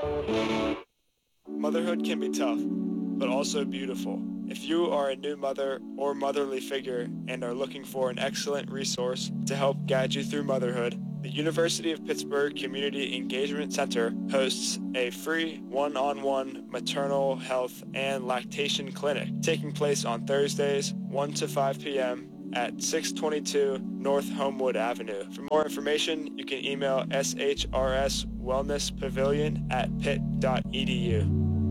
Motherhood can be tough, but also beautiful. If you are a new mother or motherly figure and are looking for an excellent resource to help guide you through motherhood, the University of Pittsburgh Community Engagement Center hosts a free one-on-one maternal health and lactation clinic taking place on Thursdays, 1 to 5 p.m. at 622 North Homewood Avenue. For more information, you can email shrswellnesspavilion@pitt.edu.